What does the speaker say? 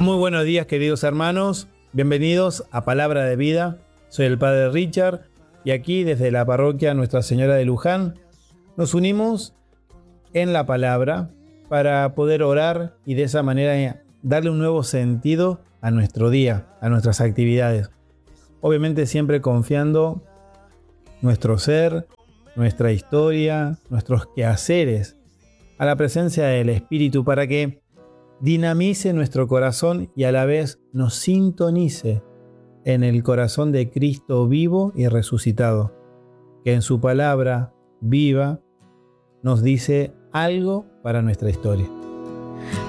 Muy buenos días, queridos hermanos. Bienvenidos a Palabra de Vida. Soy el Padre Richard y aquí desde la parroquia Nuestra Señora de Luján nos unimos en la palabra para poder orar y de esa manera darle un nuevo sentido a nuestro día, a nuestras actividades. Obviamente siempre confiando nuestro ser, nuestra historia, nuestros quehaceres a la presencia del Espíritu para que dinamice nuestro corazón y a la vez nos sintonice en el corazón de Cristo vivo y resucitado, que en su palabra viva nos dice algo para nuestra historia.